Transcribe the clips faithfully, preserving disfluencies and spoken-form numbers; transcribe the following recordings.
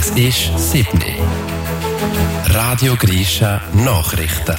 Es ist sieben Uhr. Radio Grisha Nachrichten.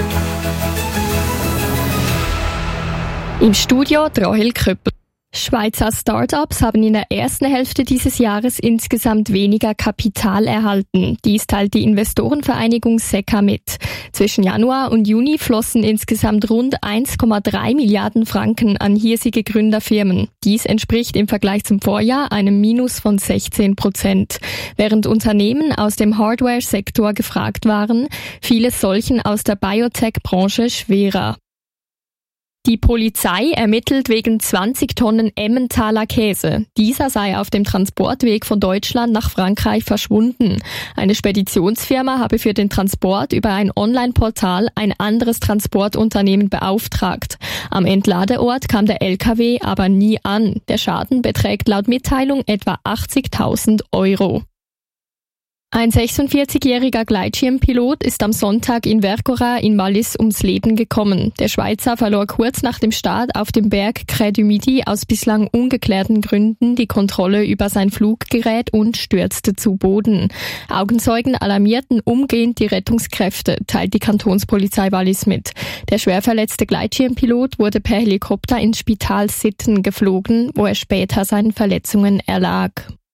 Im Studio Rahel Köppel. Schweizer Start-ups haben in der ersten Hälfte dieses Jahres insgesamt weniger Kapital erhalten. Dies teilt die Investorenvereinigung S E C A mit. Zwischen Januar und Juni flossen insgesamt rund eins Komma drei Milliarden Franken an hiesige Gründerfirmen. Dies entspricht im Vergleich zum Vorjahr einem Minus von sechzehn Prozent. Während Unternehmen aus dem Hardware-Sektor gefragt waren, fiel es solchen aus der Biotech-Branche schwerer. Die Polizei ermittelt wegen zwanzig Tonnen Emmentaler Käse. Dieser sei auf dem Transportweg von Deutschland nach Frankreich verschwunden. Eine Speditionsfirma habe für den Transport über ein Online-Portal ein anderes Transportunternehmen beauftragt. Am Entladeort kam der L K W aber nie an. Der Schaden beträgt laut Mitteilung etwa achtzigtausend Euro. Ein sechsundvierzigjähriger Gleitschirmpilot ist am Sonntag in Vercora in Wallis ums Leben gekommen. Der Schweizer verlor kurz nach dem Start auf dem Berg Crêt du Midi aus bislang ungeklärten Gründen die Kontrolle über sein Fluggerät und stürzte zu Boden. Augenzeugen alarmierten umgehend die Rettungskräfte, teilt die Kantonspolizei Wallis mit. Der schwer verletzte Gleitschirmpilot wurde per Helikopter ins Spital Sitten geflogen, wo er später seinen Verletzungen erlag.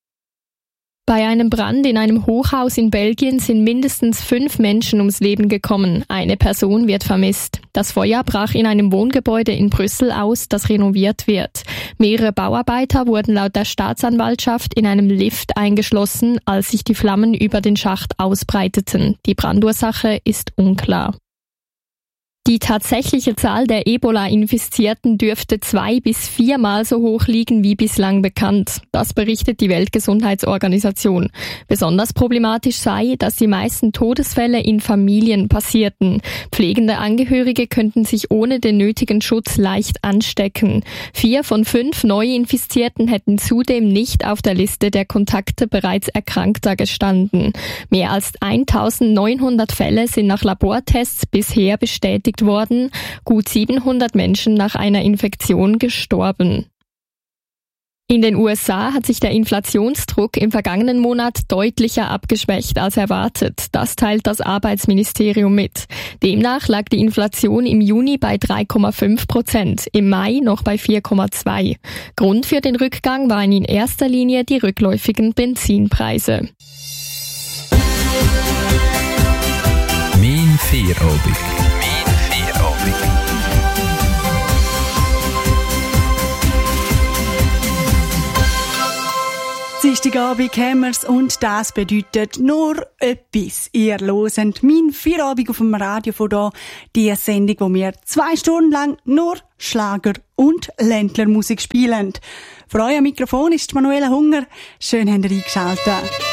Bei einem Brand in einem Hochhaus in Belgien sind mindestens fünf Menschen ums Leben gekommen. Eine Person wird vermisst. Das Feuer brach in einem Wohngebäude in Brüssel aus, das renoviert wird. Mehrere Bauarbeiter wurden laut der Staatsanwaltschaft in einem Lift eingeschlossen, als sich die Flammen über den Schacht ausbreiteten. Die Brandursache ist unklar. Die tatsächliche Zahl der Ebola-Infizierten dürfte zwei- bis viermal so hoch liegen wie bislang bekannt. Das berichtet die Weltgesundheitsorganisation. Besonders problematisch sei, dass die meisten Todesfälle in Familien passierten. Pflegende Angehörige könnten sich ohne den nötigen Schutz leicht anstecken. Vier von fünf Neuinfizierten hätten zudem nicht auf der Liste der Kontakte bereits Erkrankter gestanden. Mehr als eintausendneunhundert Fälle sind nach Labortests bisher bestätigt worden, gut siebenhundert Menschen nach einer Infektion gestorben. In den U S A hat sich der Inflationsdruck im vergangenen Monat deutlicher abgeschwächt als erwartet. Das teilt das Arbeitsministerium mit. Demnach lag die Inflation im Juni bei drei Komma fünf Prozent, im Mai noch bei vier Komma zwei. Grund für den Rückgang waren in erster Linie die rückläufigen Benzinpreise. Mein Feierabend. Dienstagabend haben wir's und das bedeutet nur etwas. Ihr hört mein Feierabend auf dem Radio von da, die Sendung, wo wir zwei Stunden lang nur Schlager und Ländlermusik spielen. Für euer Mikrofon ist Manuela Hunger. Schön, habt ihr eingeschaltet.